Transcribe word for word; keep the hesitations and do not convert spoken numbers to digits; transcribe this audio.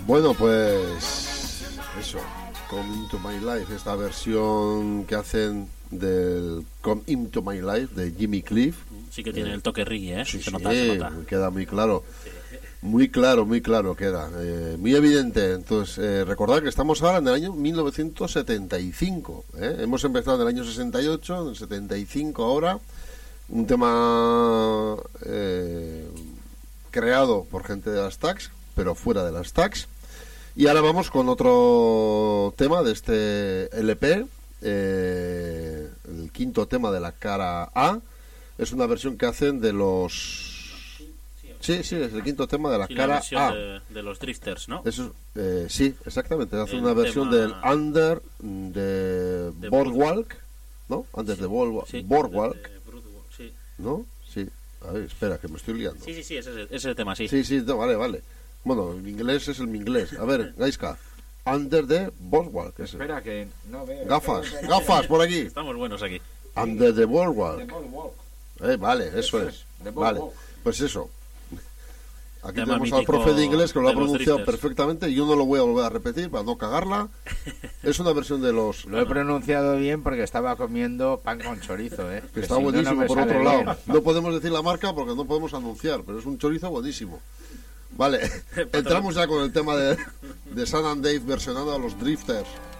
Bueno, pues eso, Come Into My Life, esta versión que hacen del Come Into My Life de Jimmy Cliff. Sí que tiene eh, el toque reggae, ¿eh? Sí, se sí, nota, se nota. Queda muy claro. Muy claro, muy claro queda. Eh, muy evidente. Entonces, eh, recordad que estamos ahora en el año mil novecientos setenta y cinco. ¿eh? Hemos empezado en el año sesenta y ocho, en el setenta y cinco ahora. Un tema eh, creado por gente de las Stax, pero fuera de las Stax. Y ahora vamos con otro tema de este L P, eh, el quinto tema de la cara A. Es una versión que hacen de los... Sí, sí, es el quinto tema de la sí, cara la A. De, de los Drifters, ¿no? Eso, eh, sí, exactamente. Hace el una versión tema... del Under de, de Boardwalk, ¿no? Antes sí, de Boardwalk, sí, Boardwalk, de Broadwalk, sí. ¿no? Sí. A ver, espera, que me estoy liando. Sí, sí, sí, ese es el, ese es el tema, sí. Sí, sí, no, vale, vale. Bueno, el inglés es el inglés. A ver, Gaiska. Under the Boardwalk. Ese. Espera, que no veo. Gafas, gafas, por aquí. Estamos buenos aquí. Under the Boardwalk. The Boardwalk. Eh, vale, eso, Eso es. es, The Vale, Boardwalk. pues eso. Aquí Tema tenemos al mítico profe de inglés que lo ha de los pronunciado Drifters. perfectamente y yo no lo voy a volver a repetir para no cagarla. Es una versión de los... Lo he pronunciado bien porque estaba comiendo pan con chorizo, ¿eh? Que está si no, buenísimo, no me por sale otro bien. lado. No podemos decir la marca porque no podemos anunciar, pero es un chorizo buenísimo. Vale, entramos ya con el tema de, de San and Dave versionado a los Drifters.